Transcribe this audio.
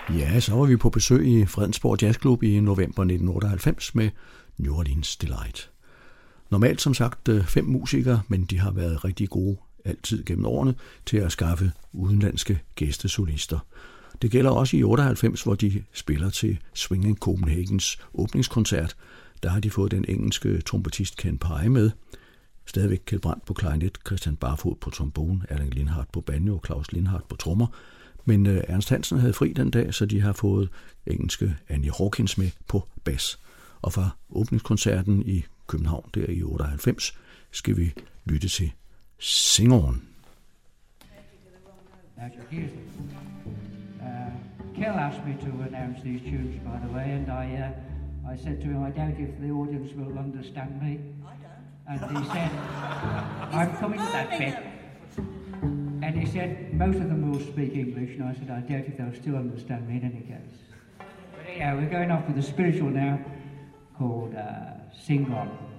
Ja, så var vi på besøg i Fredensborg Jazzklub i november 1998 med New Orleans Delight. Normalt som sagt 5 musikere, men de har været rigtig gode altid gennem årene til at skaffe udenlandske gæstesolister. Det gælder også i 98, hvor de spiller til Swinging Copenhagens åbningskoncert. Der har de fået den engelske trompetist Ken Pye med. Stadigvæk Kjeld Brandt på klarinet, Christian Barfod på trombone, Erling Lindhardt på banjo og Claus Lindhardt på trommer. Men Ernst Hansen havde fri den dag, så de har fået engelske Annie Hawkins med på bas. Og fra åbningskoncerten i København der i 98 skal vi lytte til Sing On. Kel asked me to announce these tunes, by the way, and I said to him, I doubt if the audience will understand me. And he said, I'm coming to that bit. And he said, most of them will speak English, and I said, I doubt if they'll still understand me in any case. But anyhow, we're going off with a spiritual now called Sing On.